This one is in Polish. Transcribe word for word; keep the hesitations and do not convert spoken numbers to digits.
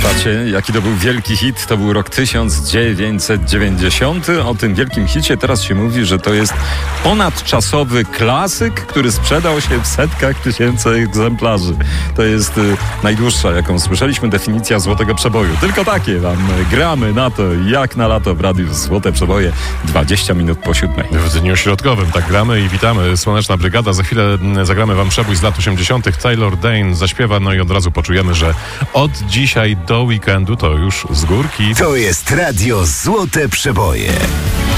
Pamiętacie, jaki to był wielki hit? To był rok tysiąc dziewięćset dziewięćdziesiąty. O tym wielkim hicie teraz się mówi, że to jest ponadczasowy klasyk, który sprzedał się w setkach tysięcy egzemplarzy. To jest y, najdłuższa, jaką słyszeliśmy, definicja Złotego Przeboju. Tylko takie wam gramy na to, jak na lato w radiu Złote Przeboje, dwadzieścia minut po siódmej. W dniu środkowym tak gramy i witamy. Słoneczna Brygada. Za chwilę zagramy wam przebój z lat osiemdziesiątych. Taylor Dayne zaśpiewa, no i od razu poczujemy, że od dzisiaj do weekendu to już z górki. To jest radio Złote Przeboje.